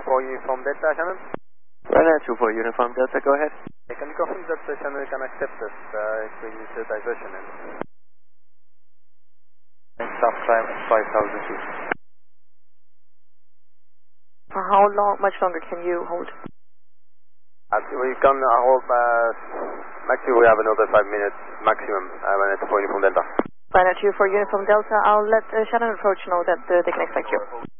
24 Uniform Delta, Shannon. Ryanair 24 Uniform Delta, go ahead. Can you confirm that Shannon can accept us if we use the diversion? Stop climb 5,000 feet. For how long, much longer can you hold? We can hold, maximum we have another 5 minutes maximum, Ryanair 24 Uniform Delta. Ryanair 24 Uniform Delta, I'll let Shannon approach know that they can expect you.